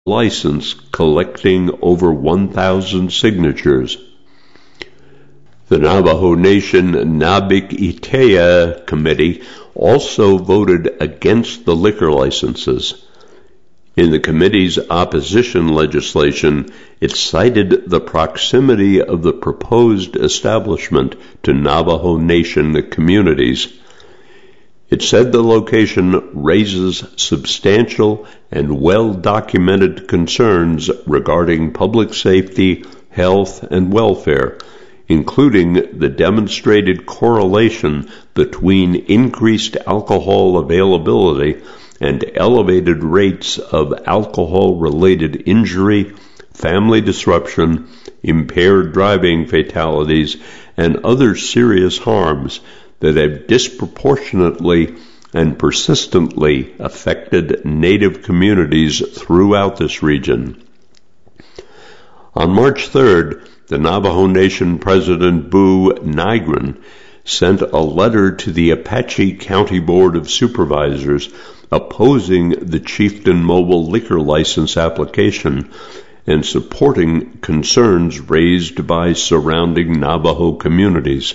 license collecting over 1,000 signatures. The Navajo Nation Nabik-Itea Committee also voted against the liquor licenses. In the committee's opposition legislation, it cited the proximity of the proposed establishment to Navajo Nation communities. It said the location raises substantial and well-documented concerns regarding public safety, health, and welfare, including the demonstrated correlation between increased alcohol availability and elevated rates of alcohol-related injury, family disruption, impaired driving fatalities, and other serious harms that have disproportionately and persistently affected Native communities throughout this region. On March 3rd, the Navajo Nation President Boo Nygren sent a letter to the Apache County Board of Supervisors opposing the Chieftain Mobile liquor license application and supporting concerns raised by surrounding Navajo communities.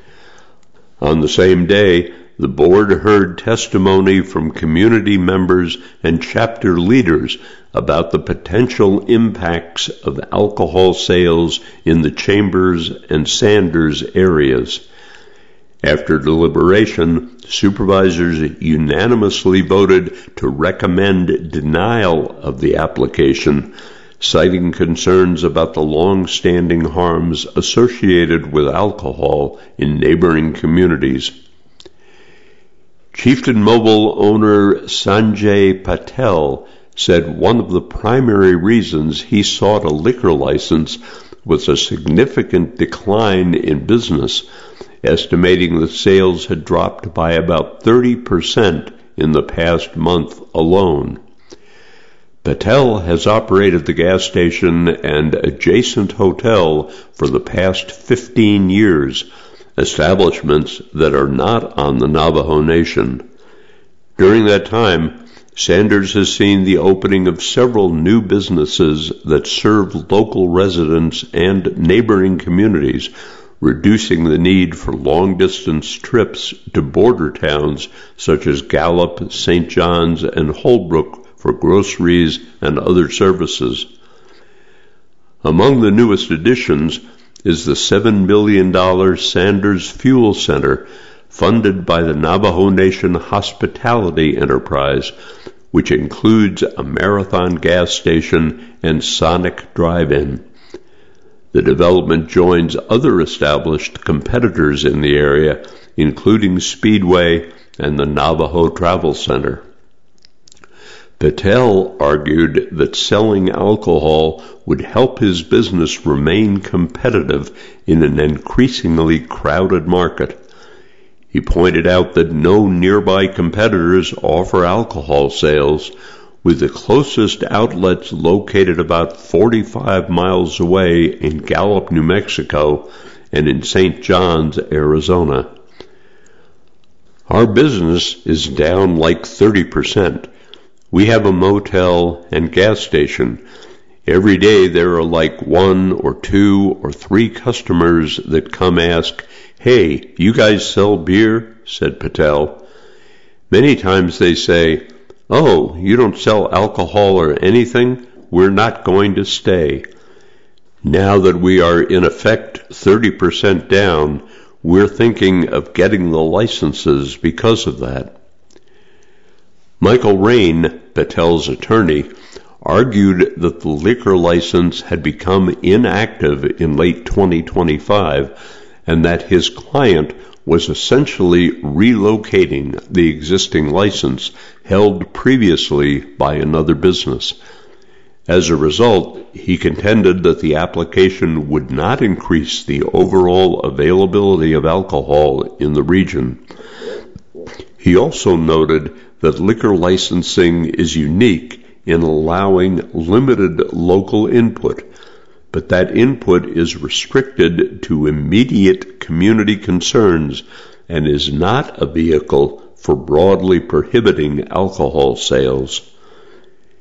On the same day, the board heard testimony from community members and chapter leaders about the potential impacts of alcohol sales in the Chambers and Sanders areas. After deliberation, supervisors unanimously voted to recommend denial of the application, citing concerns about the long-standing harms associated with alcohol in neighboring communities. Chieftain Mobile owner Sanjay Patel said one of the primary reasons he sought a liquor license was a significant decline in business, estimating that sales had dropped by about 30% in the past month alone. Patel has operated the gas station and adjacent hotel for the past 15 years, establishments that are not on the Navajo Nation. During that time, Sanders has seen the opening of several new businesses that serve local residents and neighboring communities, reducing the need for long-distance trips to border towns such as Gallup, St. John's, and Holbrook for groceries and other services. Among the newest additions is the $7 million Sanders Fuel Center, funded by the Navajo Nation Hospitality Enterprise, which includes a Marathon gas station and Sonic Drive-In. The development joins other established competitors in the area, including Speedway and the Navajo Travel Center. Patel argued that selling alcohol would help his business remain competitive in an increasingly crowded market. He pointed out that no nearby competitors offer alcohol sales, with the closest outlets located about 45 miles away in Gallup, New Mexico, and in St. John's, Arizona. Our business is down like 30%. We have a motel and gas station. Every day there are like 1 or 2 or 3 customers that come ask, "Hey, you guys sell beer?" said Patel. Many times they say, "Oh, you don't sell alcohol or anything? We're not going to stay." Now that we are in effect 30% down, we're thinking of getting the licenses because of that. Michael Rain, Patel's attorney, argued that the liquor license had become inactive in late 2025 and that his client was essentially relocating the existing license held previously by another business. As a result, he contended that the application would not increase the overall availability of alcohol in the region. He also noted that liquor licensing is unique in allowing limited local input, but that input is restricted to immediate community concerns and is not a vehicle for broadly prohibiting alcohol sales.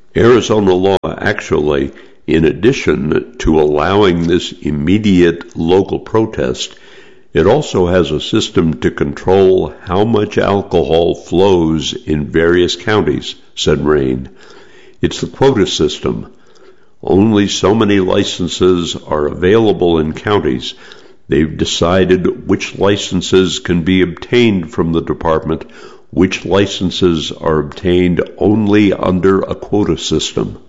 Arizona law actually, in addition to allowing this immediate local protest, it also has a system to control how much alcohol flows in various counties, said Rain. It's the quota system. Only so many licenses are available in counties. They've decided which licenses can be obtained from the department, which licenses are obtained only under a quota system.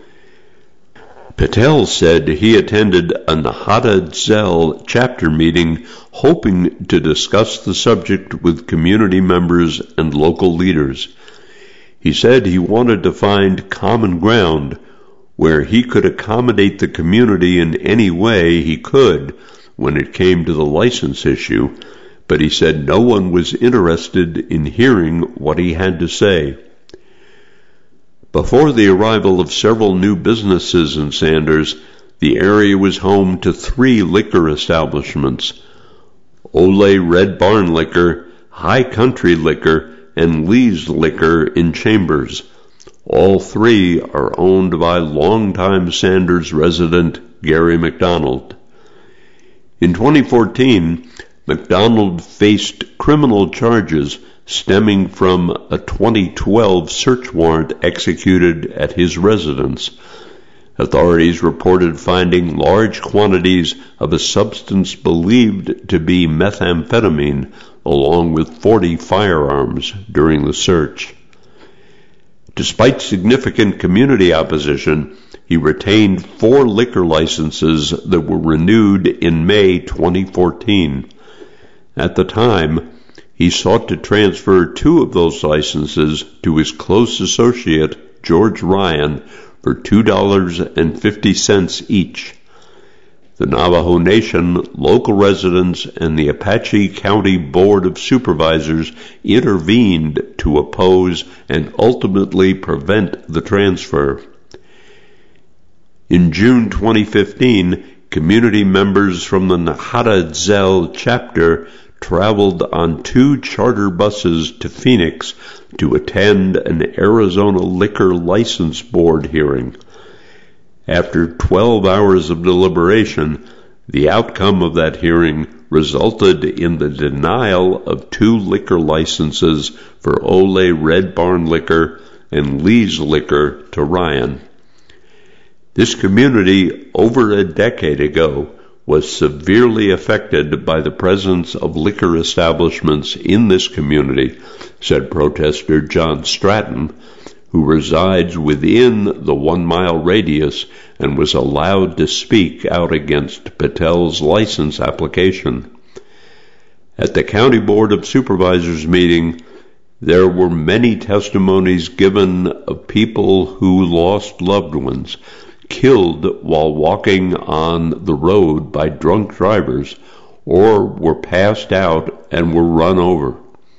Patel said he attended a Nahada Zel chapter meeting hoping to discuss the subject with community members and local leaders. He said he wanted to find common ground where he could accommodate the community in any way he could when it came to the license issue, but he said no one was interested in hearing what he had to say. Before the arrival of several new businesses in Sanders, the area was home to 3 liquor establishments: Ole Red Barn Liquor, High Country Liquor, and Lee's Liquor in Chambers. All 3 are owned by longtime Sanders resident Gary McDonald. In 2014, McDonald faced criminal charges stemming from a 2012 search warrant executed at his residence. Authorities reported finding large quantities of a substance believed to be methamphetamine, along with 40 firearms during the search. Despite significant community opposition, he retained 4 liquor licenses that were renewed in May 2014. At the time, he sought to transfer 2 of those licenses to his close associate, George Ryan, for $2.50 each. The Navajo Nation, local residents, and the Apache County Board of Supervisors intervened to oppose and ultimately prevent the transfer. In June 2015, community members from the Nahada Zel chapter traveled on 2 charter buses to Phoenix to attend an Arizona Liquor License Board hearing. After 12 hours of deliberation, the outcome of that hearing resulted in the denial of 2 liquor licenses for Ole Red Barn Liquor and Lee's Liquor to Ryan. This community, over a decade ago, was severely affected by the presence of liquor establishments in this community, said protester John Stratton, who resides within the 1-mile radius and was allowed to speak out against Patel's license application. At the County Board of Supervisors meeting, there were many testimonies given of people who lost loved ones, killed while walking on the road by drunk drivers, or were passed out and were run over.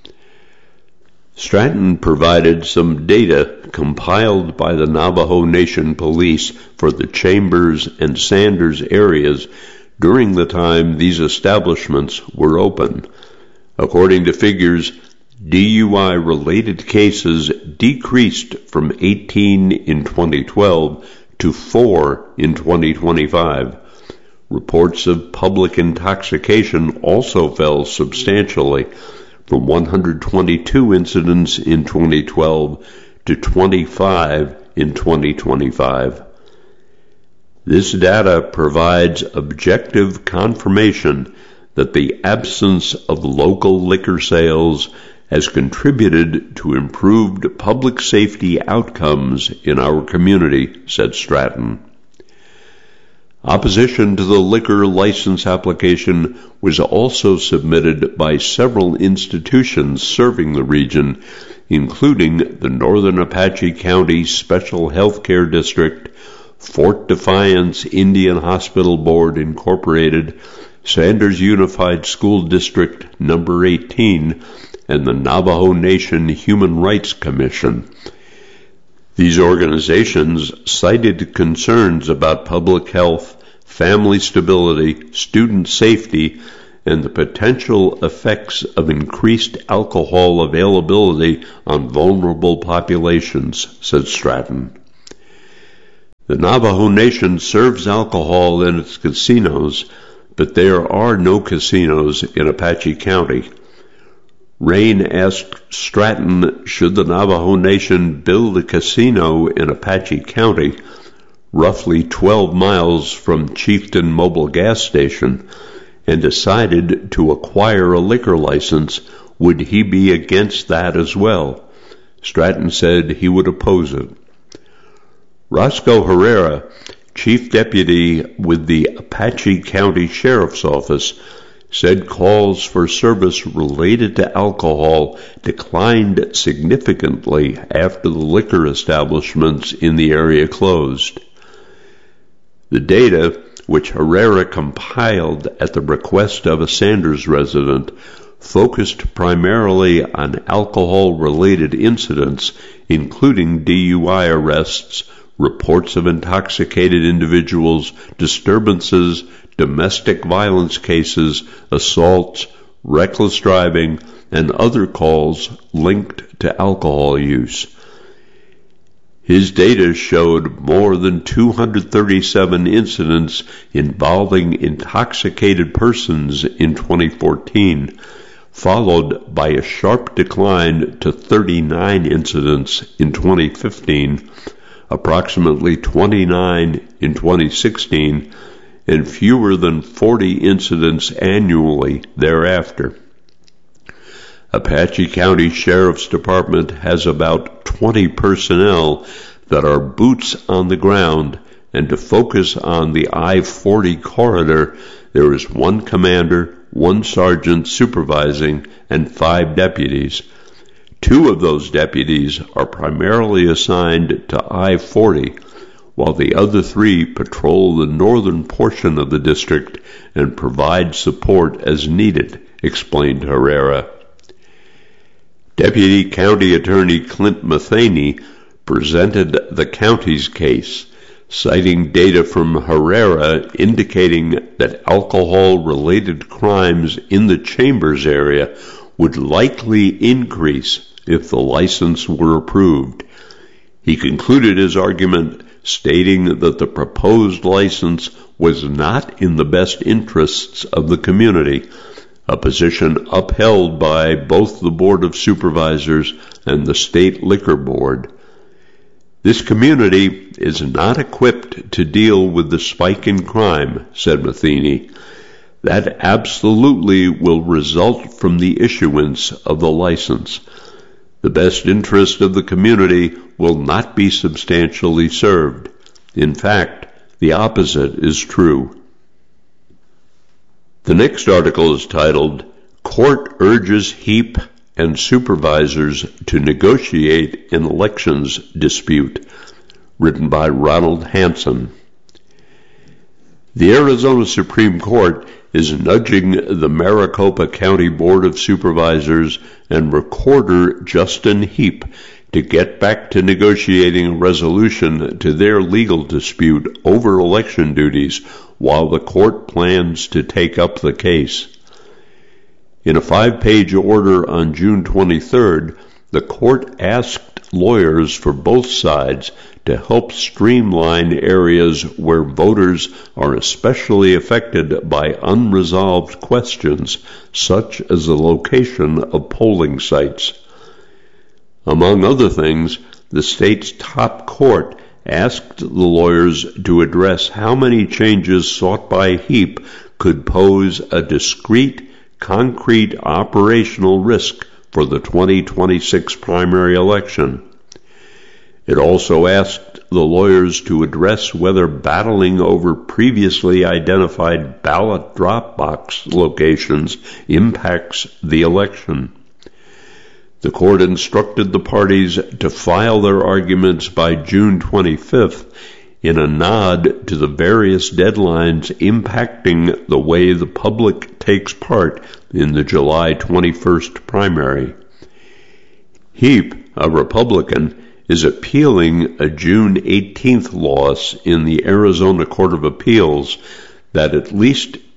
Stratton provided some data compiled by the Navajo Nation Police for the Chambers and Sanders areas during the time these establishments were open. According to figures, DUI-related cases decreased from 18 in 2012 to 4 in 2025. Reports of public intoxication also fell substantially, from 122 incidents in 2012 to 25 in 2025. This data provides objective confirmation that the absence of local liquor sales has contributed to improved public safety outcomes in our community, said Stratton. Opposition to the liquor license application was also submitted by several institutions serving the region, including the Northern Apache County Special Healthcare District, Fort Defiance Indian Hospital Board Incorporated, Sanders Unified School District No. 18, and the Navajo Nation Human Rights Commission. These organizations cited concerns about public health, family stability, student safety, and the potential effects of increased alcohol availability on vulnerable populations, said Stratton. The Navajo Nation serves alcohol in its casinos, but there are no casinos in Apache County. Rain asked Stratton should the Navajo Nation build a casino in Apache County, roughly 12 miles from Chieftain Mobile Gas Station, and decided to acquire a liquor license. Would he be against that as well? Stratton said he would oppose it. Roscoe Herrera, chief deputy with the Apache County Sheriff's Office, said calls for service related to alcohol declined significantly after the liquor establishments in the area closed. The data, which Herrera compiled at the request of a Sanders resident, focused primarily on alcohol-related incidents, including DUI arrests, reports of intoxicated individuals, disturbances, domestic violence cases, assaults, reckless driving, and other calls linked to alcohol use. His data showed more than 237 incidents involving intoxicated persons in 2014, followed by a sharp decline to 39 incidents in 2015, approximately 29 in 2016, and fewer than 40 incidents annually thereafter. Apache County Sheriff's Department has about 20 personnel that are boots on the ground, and to focus on the I-40 corridor, there is one commander, one sergeant supervising, and 5 deputies. 2 of those deputies are primarily assigned to I-40, while the other 3 patrol the northern portion of the district and provide support as needed, explained Herrera. Deputy County Attorney Clint Matheny presented the county's case, citing data from Herrera indicating that alcohol-related crimes in the Chambers area would likely increase if the license were approved. He concluded his argument stating that the proposed license was not in the best interests of the community, a position upheld by both the Board of Supervisors and the State Liquor Board. This community is not equipped to deal with the spike in crime, said Matheny. That absolutely will result from the issuance of the license. The best interest of the community will not be substantially served. In fact, the opposite is true. The next article is titled, Court Urges Heap and Supervisors to Negotiate an Elections Dispute, written by Ronald Hansen. The Arizona Supreme Court is nudging the Maricopa County Board of Supervisors and Recorder Justin Heap to get back to negotiating a resolution to their legal dispute over election duties while the court plans to take up the case. In a 5-page order on June 23rd, the court asked lawyers for both sides to help streamline areas where voters are especially affected by unresolved questions, such as the location of polling sites. Among other things, the state's top court asked the lawyers to address how many changes sought by Heap could pose a discrete, concrete operational risk for the 2026 primary election. It also asked the lawyers to address whether battling over previously identified ballot drop box locations impacts the election. The court instructed the parties to file their arguments by June 25th in a nod to the various deadlines impacting the way the public takes part in the July 21st primary. Heap, a Republican, is appealing a June 18th loss in the Arizona Court of Appeals that at least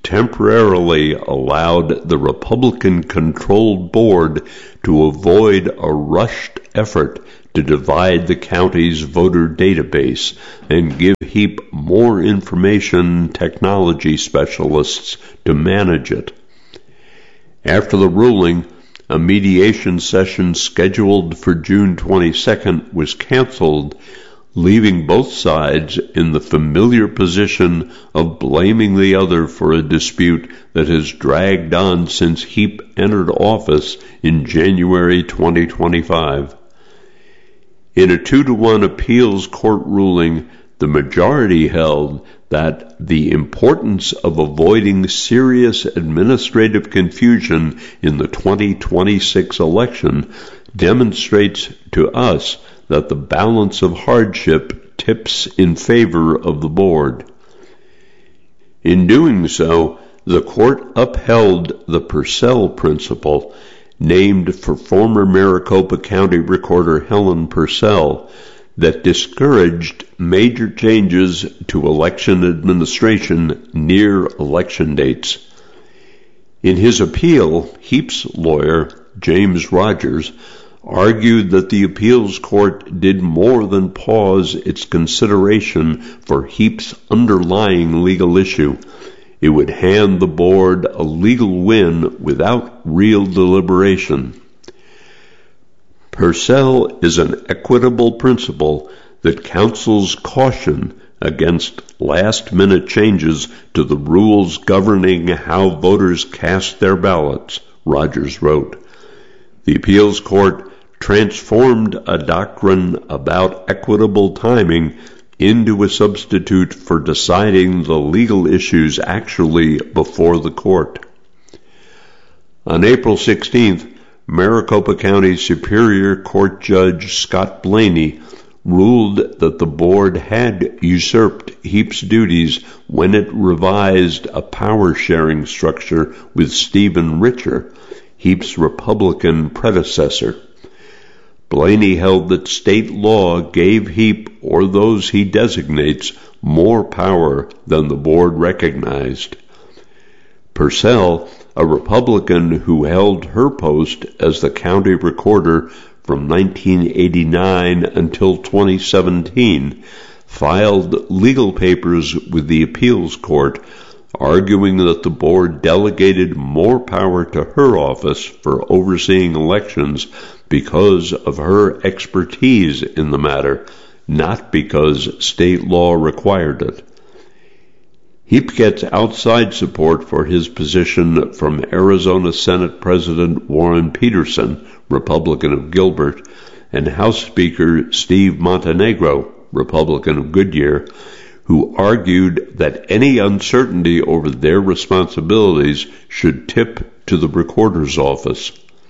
temporarily allowed the Republican-controlled board to avoid a rushed effort to divide the county's voter database and give Heap more information technology specialists to manage it. After the ruling, a mediation session scheduled for June 22nd was canceled, leaving both sides in the familiar position of blaming the other for a dispute that has dragged on since Heap entered office in January 2025. In a 2-to-1 appeals court ruling, the majority held that the importance of avoiding serious administrative confusion in the 2026 election demonstrates to us that the balance of hardship tips in favor of the board. In doing so, the court upheld the Purcell principle, named for former Maricopa County Recorder Helen Purcell, that discouraged major changes to election administration near election dates. In his appeal, Heap's lawyer, James Rogers, argued that the appeals court did more than pause its consideration for Heap's underlying legal issue. It would hand the board a legal win without real deliberation. Purcell is an equitable principle that counsels caution against last-minute changes to the rules governing how voters cast their ballots, Rogers wrote. The appeals court transformed a doctrine about equitable timing into a substitute for deciding the legal issues actually before the court. On April 16th, Maricopa County Superior Court Judge Scott Blaney ruled that the board had usurped Heap's duties when it revised a power-sharing structure with Stephen Richer, Heap's Republican predecessor. Blaney held that state law gave Heap or those he designates more power than the board recognized. Purcell, a Republican who held her post as the county recorder from 1989 until 2017, filed legal papers with the appeals court, arguing that the board delegated more power to her office for overseeing elections because of her expertise in the matter, not because state law required it. Heap gets outside support for his position from Arizona Senate President Warren Peterson, Republican of Gilbert, and House Speaker Steve Montenegro, Republican of Goodyear, who argued that any uncertainty over their responsibilities should tip to the recorder's office.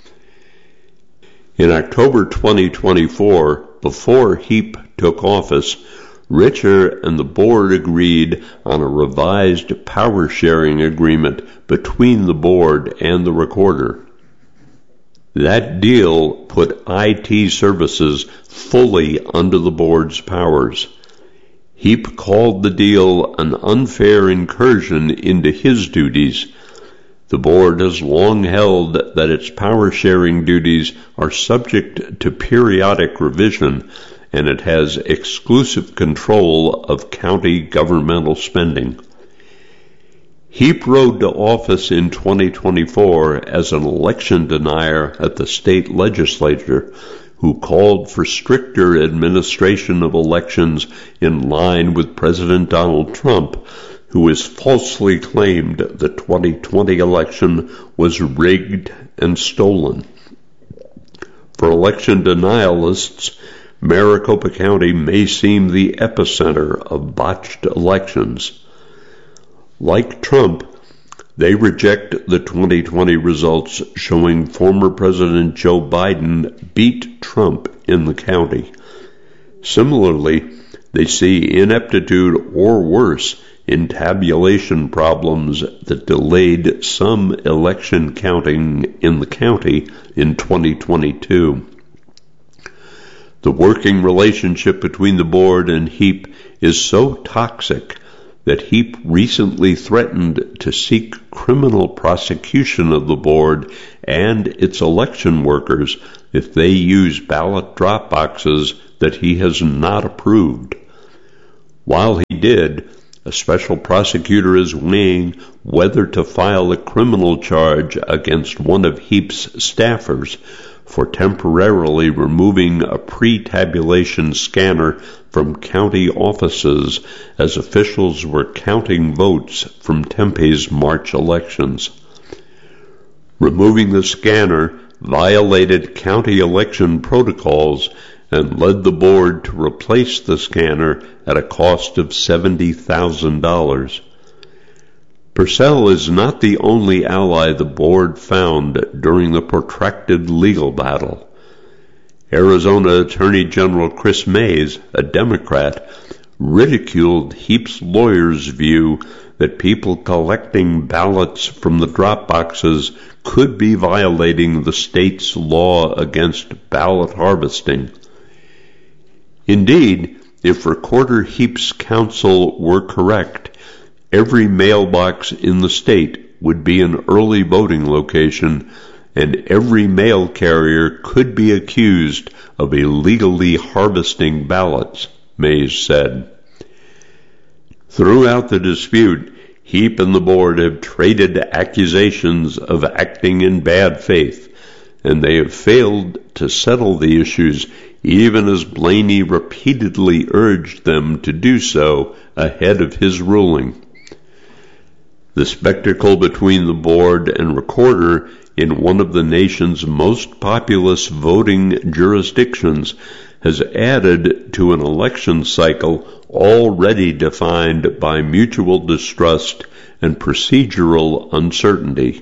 In October 2024, before Heap took office, Richer and the board agreed on a revised power-sharing agreement between the board and the recorder. That deal put IT services fully under the board's powers. Heap called the deal an unfair incursion into his duties. The board has long held that its power-sharing duties are subject to periodic revision, and it has exclusive control of county governmental spending. Heap rode to office in 2024 as an election denier at the state legislature, who called for stricter administration of elections in line with President Donald Trump, who has falsely claimed the 2020 election was rigged and stolen. For election denialists, Maricopa County may seem the epicenter of botched elections. Like Trump, they reject the 2020 results showing former President Joe Biden beat Trump in the county. Similarly, they see ineptitude or worse in tabulation problems that delayed some election counting in the county in 2022. The working relationship between the board and Heap is so toxic that Heap recently threatened to seek criminal prosecution of the board and its election workers if they use ballot drop boxes that he has not approved. While he did, a special prosecutor is weighing whether to file a criminal charge against one of Heap's staffers for temporarily removing a pre-tabulation scanner from county offices as officials were counting votes from Tempe's March elections. Removing the scanner violated county election protocols and led the board to replace the scanner at a cost of $70,000. Purcell is not the only ally the board found during the protracted legal battle. Arizona Attorney General Chris Mays, a Democrat, ridiculed Heap's lawyers' view that people collecting ballots from the drop boxes could be violating the state's law against ballot harvesting. Indeed, if Recorder Heap's counsel were correct, every mailbox in the state would be an early voting location, and every mail carrier could be accused of illegally harvesting ballots, Mays said. Throughout the dispute, Heap and the board have traded accusations of acting in bad faith, and they have failed to settle the issues even as Blaney repeatedly urged them to do so ahead of his ruling. The spectacle between the board and Recorder in one of the nation's most populous voting jurisdictions has added to an election cycle already defined by mutual distrust and procedural uncertainty.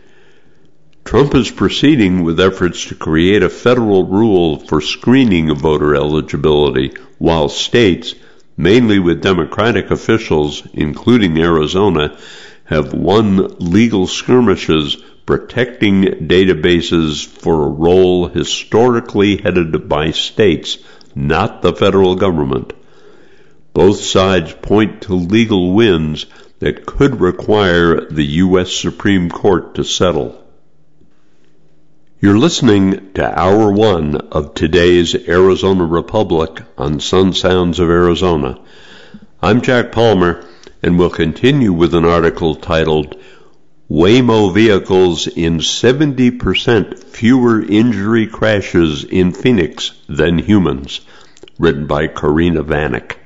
Trump is proceeding with efforts to create a federal rule for screening of voter eligibility, while states, mainly with Democratic officials, including Arizona, have won legal skirmishes protecting databases for a role historically headed by states, not the federal government. Both sides point to legal wins that could require the U.S. Supreme Court to settle. You're listening to Hour 1 of today's Arizona Republic on Sun Sounds of Arizona. I'm Jack Palmer, and we'll continue with an article titled Waymo Vehicles in 70% Fewer Injury Crashes in Phoenix Than Humans, written by Karina Vanek.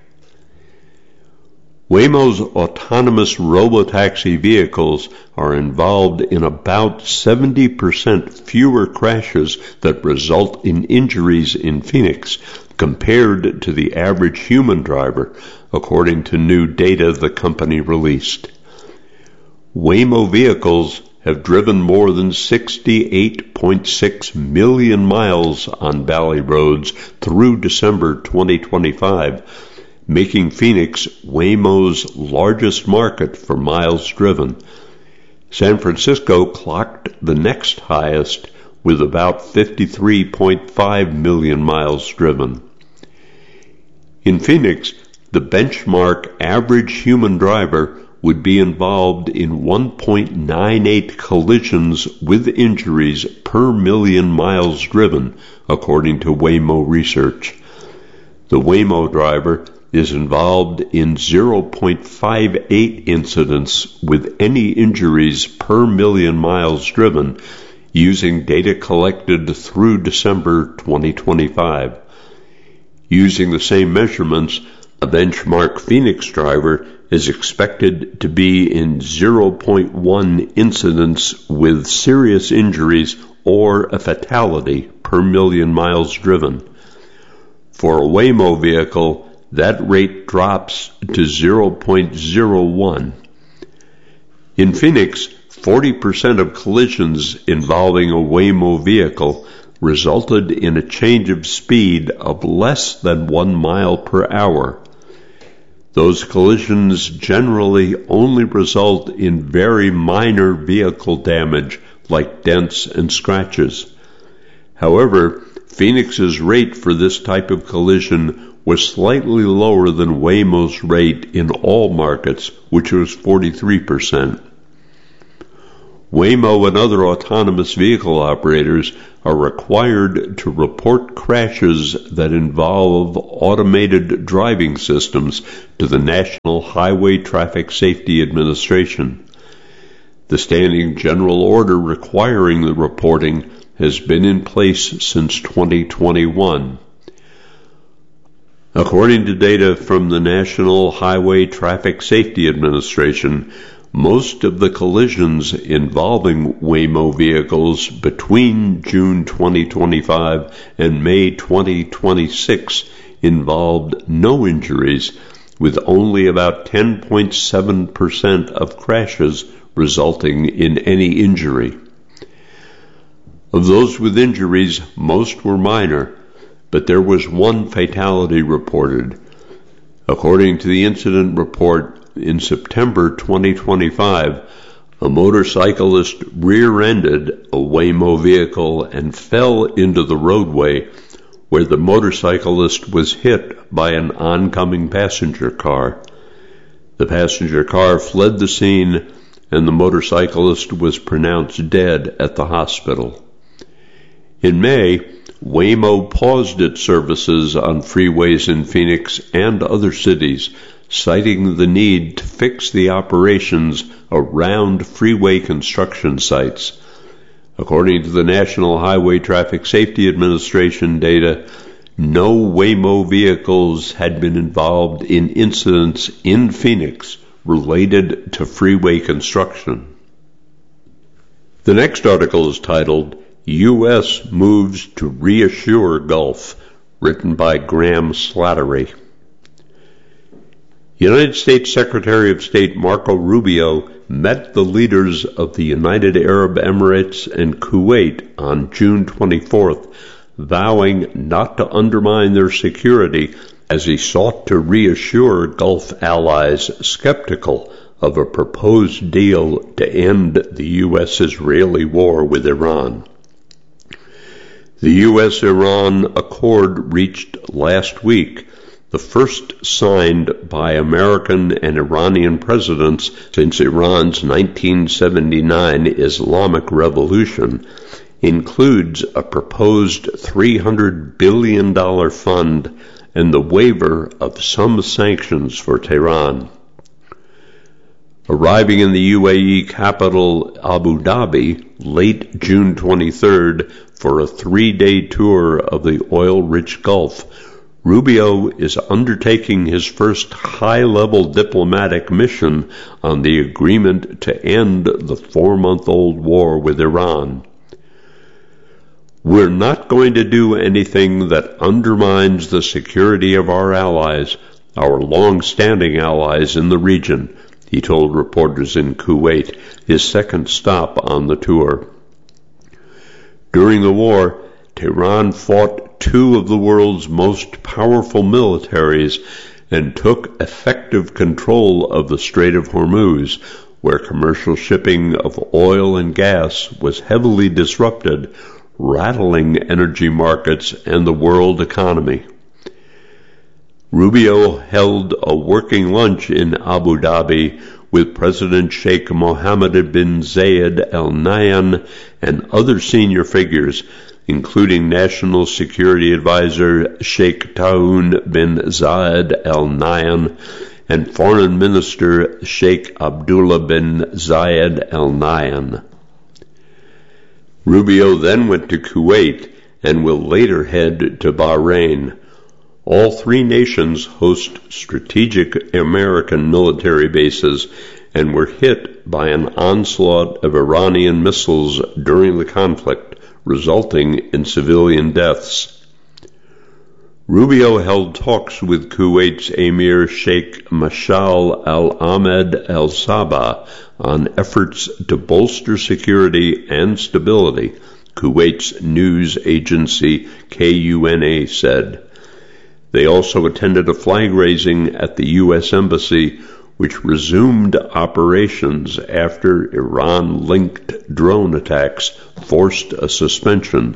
Waymo's autonomous robotaxi vehicles are involved in about 70% fewer crashes that result in injuries in Phoenix compared to the average human driver, according to new data the company released. Waymo vehicles have driven more than 68.6 million miles on Valley roads through December 2025, making Phoenix Waymo's largest market for miles driven. San Francisco clocked the next highest with about 53.5 million miles driven. In Phoenix, the benchmark average human driver would be involved in 1.98 collisions with injuries per million miles driven, according to Waymo research. The Waymo driver is involved in 0.58 incidents with any injuries per million miles driven, using data collected through December 2025. Using the same measurements, a benchmark Phoenix driver is expected to be in 0.1 incidents with serious injuries or a fatality per million miles driven. For a Waymo vehicle, that rate drops to 0.01. In Phoenix, 40% of collisions involving a Waymo vehicle resulted in a change of speed of less than 1 mile per hour. Those collisions generally only result in very minor vehicle damage like dents and scratches. However, Phoenix's rate for this type of collision was slightly lower than Waymo's rate in all markets, which was 43%. Waymo and other autonomous vehicle operators are required to report crashes that involve automated driving systems to the National Highway Traffic Safety Administration. The standing general order requiring the reporting has been in place since 2021. According to data from the National Highway Traffic Safety Administration, most of the collisions involving Waymo vehicles between June 2025 and May 2026 involved no injuries, with only about 10.7% of crashes resulting in any injury. Of those with injuries, most were minor, but there was one fatality reported. According to the incident report, in September 2025, a motorcyclist rear-ended a Waymo vehicle and fell into the roadway, where the motorcyclist was hit by an oncoming passenger car. The passenger car fled the scene, and the motorcyclist was pronounced dead at the hospital. In May, Waymo paused its services on freeways in Phoenix and other cities, citing the need to fix the operations around freeway construction sites. According to the National Highway Traffic Safety Administration data, no Waymo vehicles had been involved in incidents in Phoenix related to freeway construction. The next article is titled, U.S. Moves to Reassure Gulf, written by Graham Slattery. United States Secretary of State Marco Rubio met the leaders of the United Arab Emirates and Kuwait on June 24th, vowing not to undermine their security as he sought to reassure Gulf allies skeptical of a proposed deal to end the U.S.-Israeli war with Iran. The U.S.-Iran accord reached last week, the first signed by American and Iranian presidents since Iran's 1979 Islamic Revolution, includes a proposed $300 billion fund and the waiver of some sanctions for Tehran. Arriving in the UAE capital Abu Dhabi late June 23rd for a 3-day tour of the oil-rich Gulf, Rubio is undertaking his first high-level diplomatic mission on the agreement to end the 4-month-old war with Iran. We're not going to do anything that undermines the security of our allies, our long-standing allies in the region, he told reporters in Kuwait, his second stop on the tour. During the war, Tehran fought two of the world's most powerful militaries and took effective control of the Strait of Hormuz, where commercial shipping of oil and gas was heavily disrupted, rattling energy markets and the world economy. Rubio held a working lunch in Abu Dhabi with President Sheikh Mohammed bin Zayed Al Nahyan and other senior figures, including National Security Advisor Sheikh Taoun bin Zayed Al Nahyan and Foreign Minister Sheikh Abdullah bin Zayed Al Nahyan. Rubio then went to Kuwait and will later head to Bahrain. All three nations host strategic American military bases and were hit by an onslaught of Iranian missiles during the conflict, resulting in civilian deaths. Rubio held talks with Kuwait's Emir Sheikh Mashal Al-Ahmed Al-Sabah on efforts to bolster security and stability, Kuwait's news agency KUNA said. They also attended a flag raising at the U.S. Embassy, which resumed operations after Iran-linked drone attacks forced a suspension, the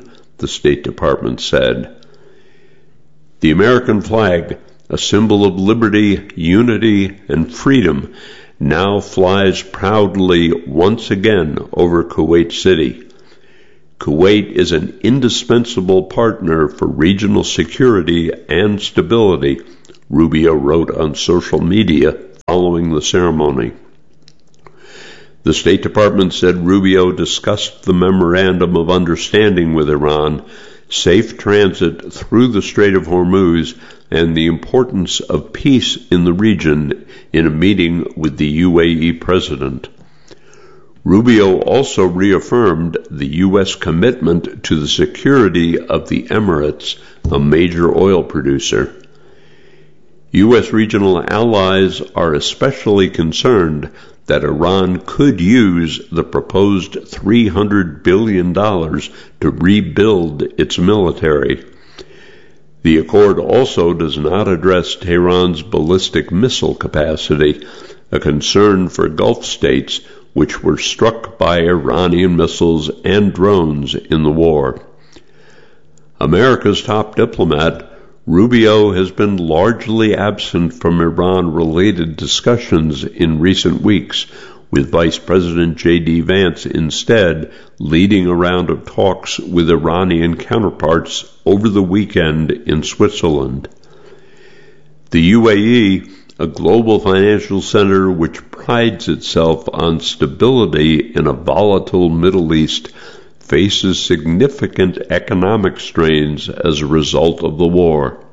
the State Department said. The American flag, a symbol of liberty, unity, and freedom, now flies proudly once again over Kuwait City. Kuwait is an indispensable partner for regional security and stability, Rubio wrote on social media following the ceremony. The State Department said Rubio discussed the Memorandum of Understanding with Iran, safe transit through the Strait of Hormuz, and the importance of peace in the region in a meeting with the UAE president. Rubio also reaffirmed the U.S. commitment to the security of the Emirates, a major oil producer. U.S. regional allies are especially concerned that Iran could use the proposed $300 billion to rebuild its military. The accord also does not address Tehran's ballistic missile capacity, a concern for Gulf states which were struck by Iranian missiles and drones in the war. America's top diplomat, Rubio, has been largely absent from Iran-related discussions in recent weeks, with Vice President J.D. Vance instead leading a round of talks with Iranian counterparts over the weekend in Switzerland. The UAE, a global financial center which prides itself on stability in a volatile Middle East, faces significant economic strains as a result of the war.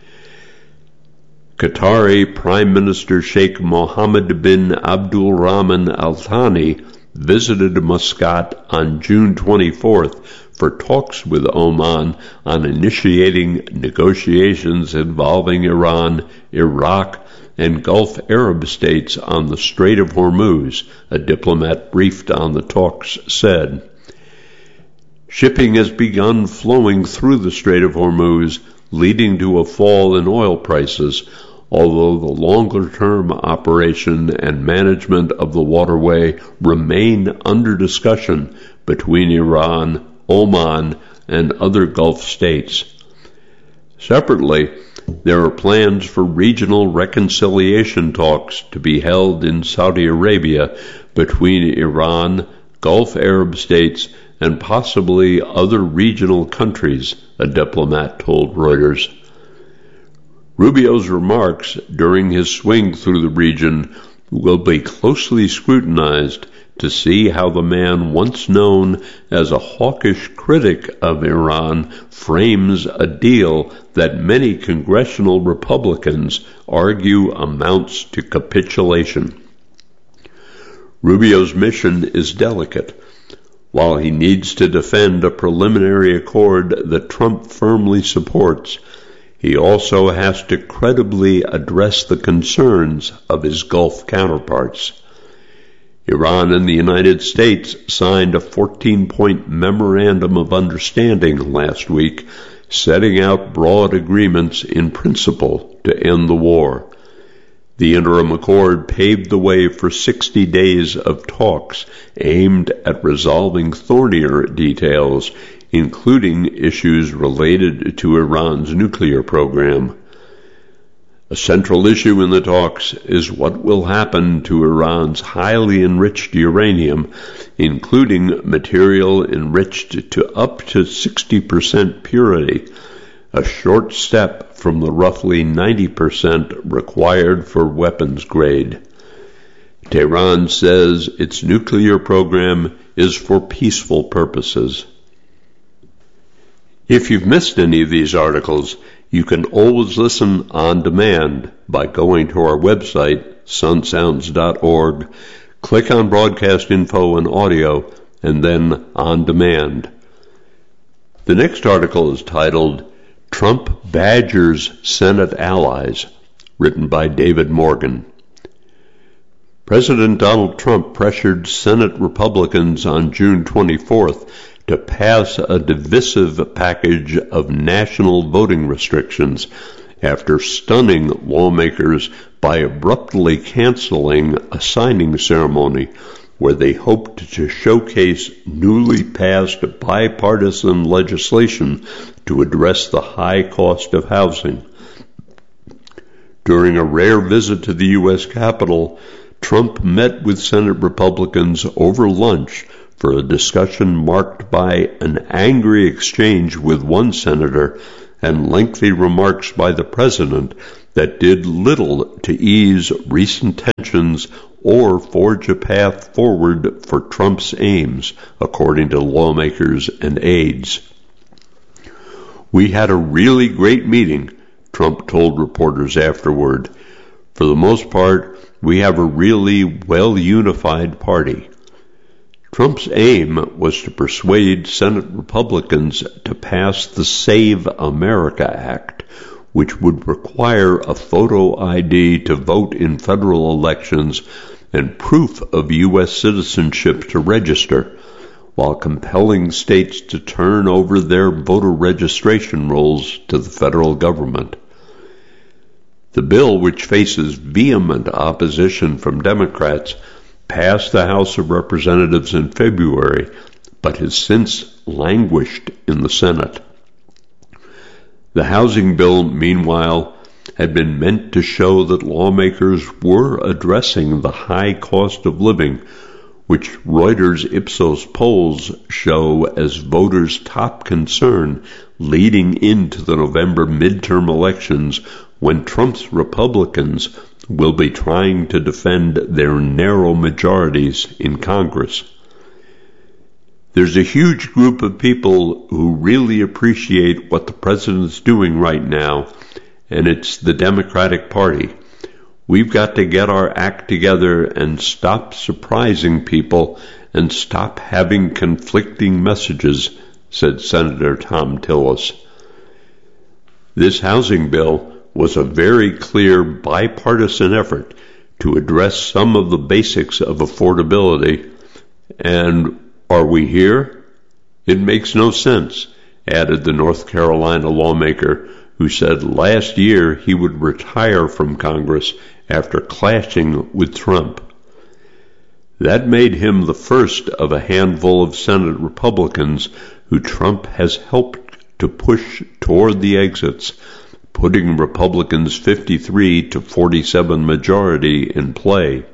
Qatari Prime Minister Sheikh Mohammed bin Abdul Rahman Al Thani visited Muscat on June 24th for talks with Oman on initiating negotiations involving Iran, Iraq, and Gulf Arab states on the Strait of Hormuz, a diplomat briefed on the talks said. Shipping has begun flowing through the Strait of Hormuz, leading to a fall in oil prices, although the longer-term operation and management of the waterway remain under discussion between Iran, Oman, and other Gulf states. Separately, there are plans for regional reconciliation talks to be held in Saudi Arabia between Iran, Gulf Arab states, and possibly other regional countries, a diplomat told Reuters. Rubio's remarks during his swing through the region will be closely scrutinized to see how the man once known as a hawkish critic of Iran frames a deal that many congressional Republicans argue amounts to capitulation. Rubio's mission is delicate. While he needs to defend a preliminary accord that Trump firmly supports, he also has to credibly address the concerns of his Gulf counterparts. Iran and the United States signed a 14-point memorandum of understanding last week, setting out broad agreements in principle to end the war. The interim accord paved the way for 60 days of talks aimed at resolving thornier details, including issues related to Iran's nuclear program. A central issue in the talks is what will happen to Iran's highly enriched uranium, including material enriched to up to 60% purity, a short step from the roughly 90% required for weapons grade. Tehran says its nuclear program is for peaceful purposes. If you've missed any of these articles, you can always listen on demand by going to our website, sunsounds.org, click on Broadcast Info and Audio, and then On Demand. The next article is titled, Trump Badgers Senate Allies, written by David Morgan. President Donald Trump pressured Senate Republicans on June 24th to pass a divisive package of national voting restrictions after stunning lawmakers by abruptly canceling a signing ceremony where they hoped to showcase newly passed bipartisan legislation to address the high cost of housing. During a rare visit to the U.S. Capitol, Trump met with Senate Republicans over lunch for a discussion marked by an angry exchange with one senator and lengthy remarks by the president that did little to ease recent tensions or forge a path forward for Trump's aims, according to lawmakers and aides. "We had a really great meeting," Trump told reporters afterward. "For the most part, we have a really well-unified party." Trump's aim was to persuade Senate Republicans to pass the Save America Act, which would require a photo ID to vote in federal elections and proof of U.S. citizenship to register, while compelling states to turn over their voter registration rolls to the federal government. The bill, which faces vehement opposition from Democrats, passed the House of Representatives in February, but has since languished in the Senate. The housing bill, meanwhile, had been meant to show that lawmakers were addressing the high cost of living, which Reuters Ipsos polls show as voters' top concern leading into the November midterm elections, when Trump's Republicans will be trying to defend their narrow majorities in Congress. There's a huge group of people who really appreciate what the president's doing right now, and it's the Democratic Party. We've got to get our act together and stop surprising people and stop having conflicting messages, said Senator Thom Tillis. This housing bill was a very clear bipartisan effort to address some of the basics of affordability. And are we here? It makes no sense, added the North Carolina lawmaker, who said last year he would retire from Congress after clashing with Trump. That made him the first of a handful of Senate Republicans who Trump has helped to push toward the exits, putting Republicans' 53 to 47 majority in play.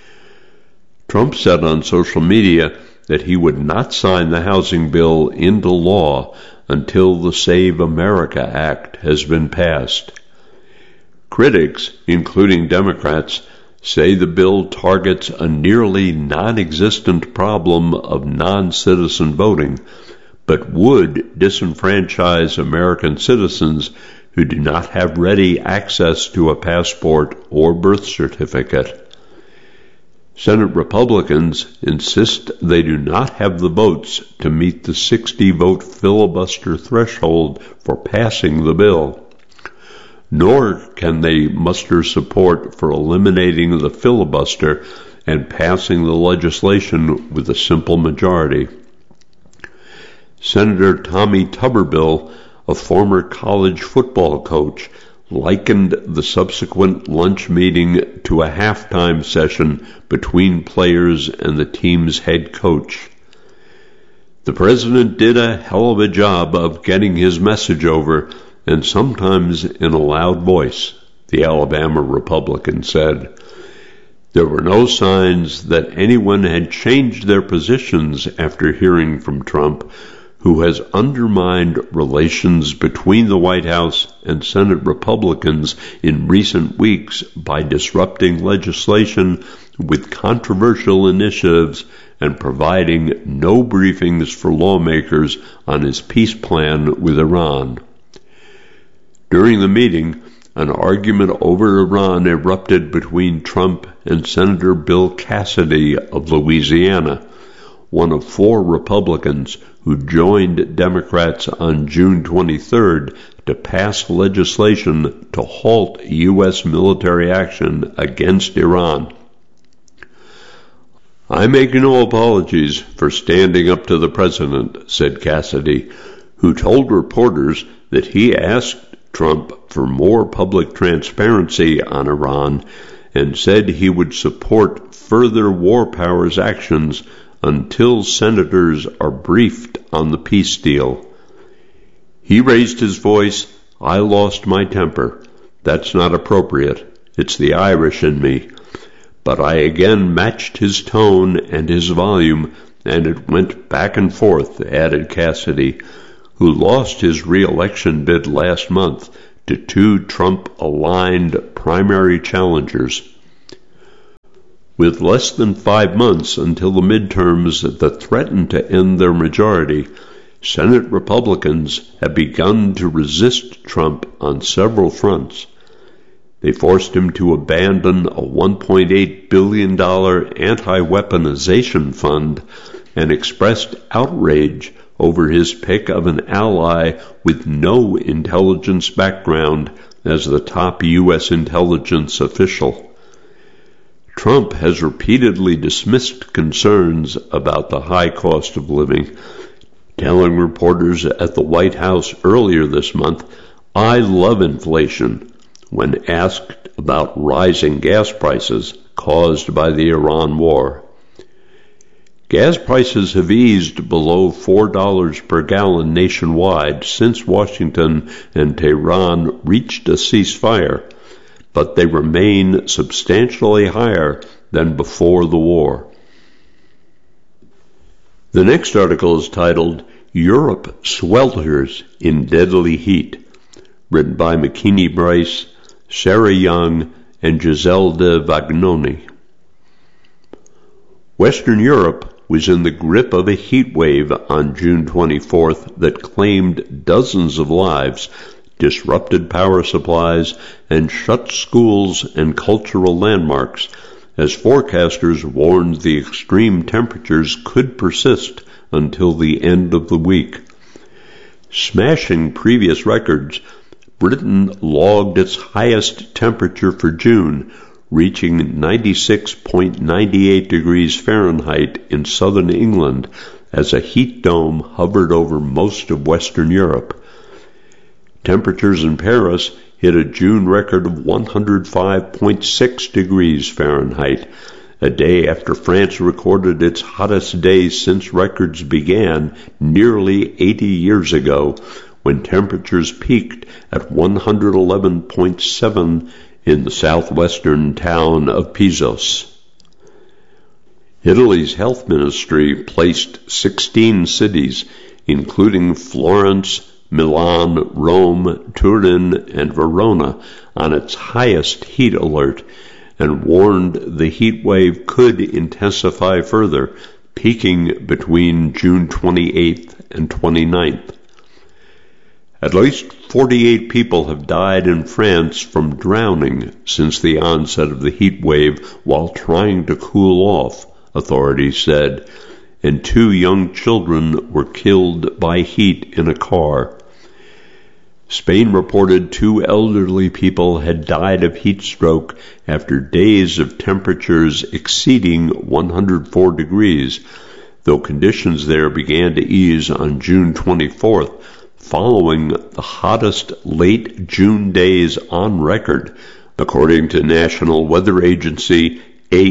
Trump said on social media that he would not sign the housing bill into law until the Save America Act has been passed. Critics, including Democrats, say the bill targets a nearly non-existent problem of non-citizen voting, but would disenfranchise American citizens who do not have ready access to a passport or birth certificate. Senate Republicans insist they do not have the votes to meet the 60-vote filibuster threshold for passing the bill, nor can they muster support for eliminating the filibuster and passing the legislation with a simple majority. Senator Tommy Tuberville, a former college football coach, likened the subsequent lunch meeting to a halftime session between players and the team's head coach. The president did a hell of a job of getting his message over, and sometimes in a loud voice, the Alabama Republican said. There were no signs that anyone had changed their positions after hearing from Trump, who has undermined relations between the White House and Senate Republicans in recent weeks by disrupting legislation with controversial initiatives and providing no briefings for lawmakers on his peace plan with Iran. During the meeting, an argument over Iran erupted between Trump and Senator Bill Cassidy of Louisiana, one of 4 Republicans who joined Democrats on June 23rd to pass legislation to halt U.S. military action against Iran. I make no apologies for standing up to the president, said Cassidy, who told reporters that he asked Trump for more public transparency on Iran and said he would support further war powers actions until senators are briefed on the peace deal. He raised his voice, "I lost my temper. That's not appropriate. It's the Irish in me." But I again matched his tone and his volume, and it went back and forth, added Cassidy, who lost his re-election bid last month to two Trump-aligned primary challengers. With less than 5 months until the midterms that threaten to end their majority, Senate Republicans have begun to resist Trump on several fronts. They forced him to abandon a $1.8 billion anti-weaponization fund and expressed outrage over his pick of an ally with no intelligence background as the top U.S. intelligence official. Trump has repeatedly dismissed concerns about the high cost of living, telling reporters at the White House earlier this month, "I love inflation," when asked about rising gas prices caused by the Iran war. Gas prices have eased below $4 per gallon nationwide since Washington and Tehran reached a ceasefire, but they remain substantially higher than before the war. The next article is titled, "Europe Swelters in Deadly Heat," written by McKinney Bryce, Sarah Young, and Giselle de Vagnoni. Western Europe was in the grip of a heat wave on June 24th that claimed dozens of lives, disrupted power supplies, and shut schools and cultural landmarks, as forecasters warned the extreme temperatures could persist until the end of the week. Smashing previous records, Britain logged its highest temperature for June, reaching 96.98 degrees Fahrenheit in southern England as a heat dome hovered over most of Western Europe. Temperatures in Paris hit a June record of 105.6 degrees Fahrenheit, a day after France recorded its hottest day since records began nearly 80 years ago, when temperatures peaked at 111.7 in the southwestern town of Pisos. Italy's health ministry placed 16 cities, including Florence, Milan, Rome, Turin, and Verona, on its highest heat alert, and warned the heat wave could intensify further, peaking between June 28th and 29th. At least 48 people have died in France from drowning since the onset of the heat wave while trying to cool off, authorities said, and 2 young children were killed by heat in a car. Spain reported 2 elderly people had died of heat stroke after days of temperatures exceeding 104 degrees, though conditions there began to ease on June 24th, following the hottest late June days on record, according to National Weather Agency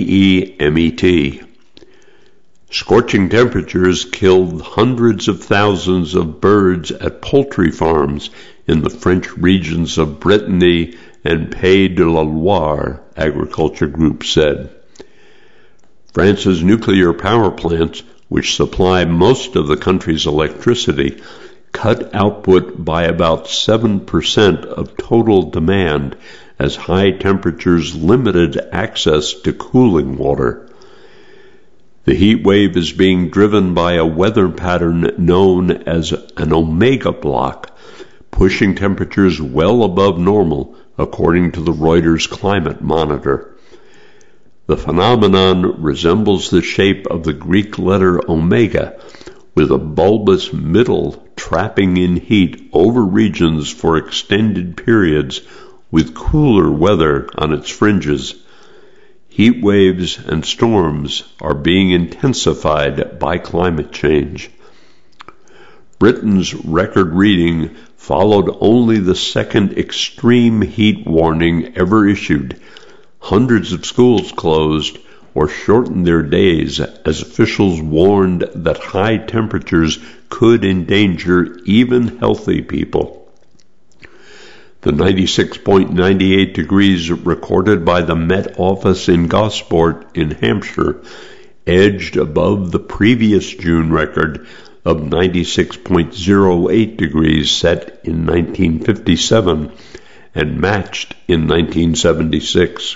AEMET. Scorching temperatures killed hundreds of thousands of birds at poultry farms in the French regions of Brittany and Pays de la Loire, agriculture groups said. France's nuclear power plants, which supply most of the country's electricity, cut output by about 7% of total demand as high temperatures limited access to cooling water. The heat wave is being driven by a weather pattern known as an omega block, pushing temperatures well above normal, according to the Reuters Climate Monitor. The phenomenon resembles the shape of the Greek letter omega, with a bulbous middle trapping in heat over regions for extended periods with cooler weather on its fringes. Heat waves and storms are being intensified by climate change. Britain's record reading followed only the second extreme heat warning ever issued. Hundreds of schools closed or shortened their days as officials warned that high temperatures could endanger even healthy people. The 96.98 degrees recorded by the Met Office in Gosport in Hampshire edged above the previous June record of 96.08 degrees set in 1957 and matched in 1976.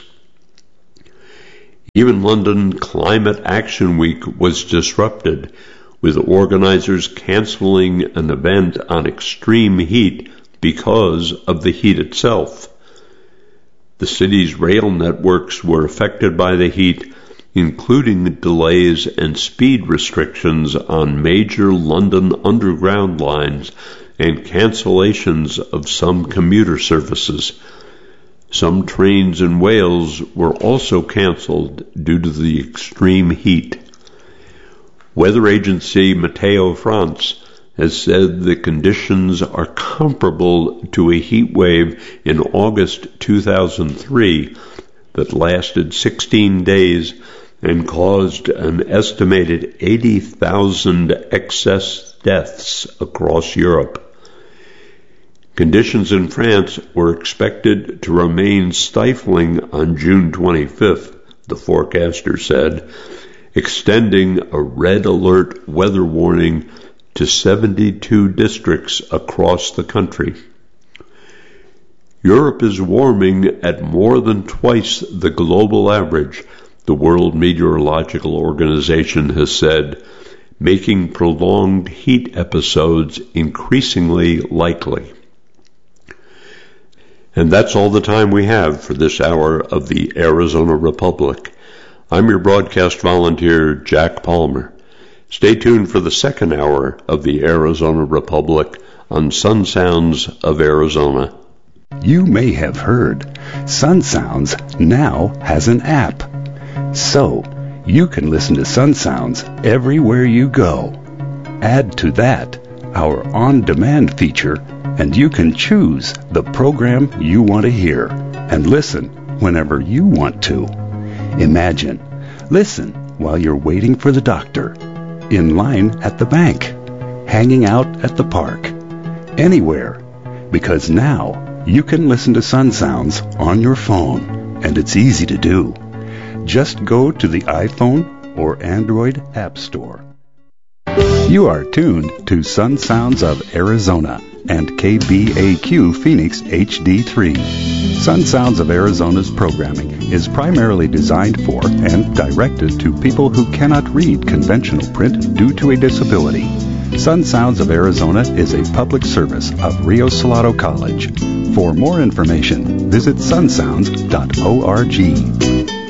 Even London Climate Action Week was disrupted, with organizers canceling an event on extreme heat because of the heat itself. The city's rail networks were affected by the heat, including delays and speed restrictions on major London Underground lines and cancellations of some commuter services. Some trains in Wales were also cancelled due to the extreme heat. Weather agency Meteo France has said the conditions are comparable to a heat wave in August 2003 that lasted 16 days and caused an estimated 80,000 excess deaths across Europe. Conditions in France were expected to remain stifling on June 25th, the forecaster said, extending a red alert weather warning to 72 districts across the country. Europe is warming at more than twice the global average, the World Meteorological Organization has said, making prolonged heat episodes increasingly likely. And that's all the time we have for this hour of the Arizona Republic. I'm your broadcast volunteer, Jack Palmer. Stay tuned for the second hour of the Arizona Republic on Sun Sounds of Arizona. You may have heard Sun Sounds now has an app. So, you can listen to Sun Sounds everywhere you go. Add to that our on-demand feature, and you can choose the program you want to hear and listen whenever you want to. Imagine, listen while you're waiting for the doctor, in line at the bank, hanging out at the park, anywhere, because now you can listen to Sun Sounds on your phone, and it's easy to do. Just go to the iPhone or Android App Store. You are tuned to Sun Sounds of Arizona and KBAQ Phoenix HD3. Sun Sounds of Arizona's programming is primarily designed for and directed to people who cannot read conventional print due to a disability. Sun Sounds of Arizona is a public service of Rio Salado College. For more information, visit sunsounds.org.